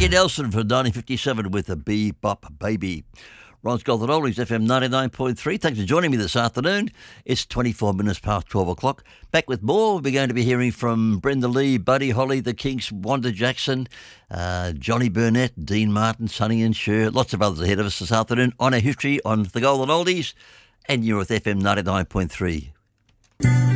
Ricky Nelson from 1957 with a Bebop Baby. Ron's Golden Oldies, FM 99.3. Thanks for joining me this afternoon. It's 24 minutes past 12 o'clock. Back with more. We're going to be hearing from Brenda Lee, Buddy Holly, The Kinks, Wanda Jackson, Johnny Burnett, Dean Martin, Sonny and Cher. Lots of others ahead of us this afternoon on our history on the Golden Oldies. And you're with FM 99.3.